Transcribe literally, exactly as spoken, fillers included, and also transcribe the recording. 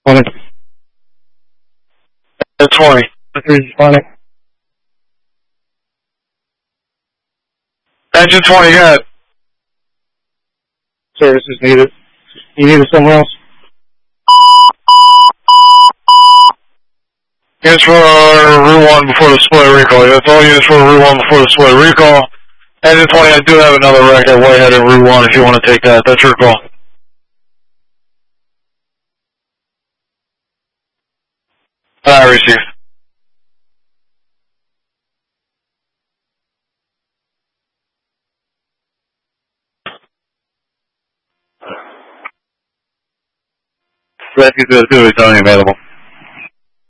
twenty. twenty. three responding. Engine twenty, go ahead. Service is needed. You need it somewhere else? Units for Route one before the split recall. That's all units for Route one before the split recall. Engine twenty, I do have another wreck at Whitehead and Route one if you want to take that. That's your call. I received. Rescue two oh two is only available.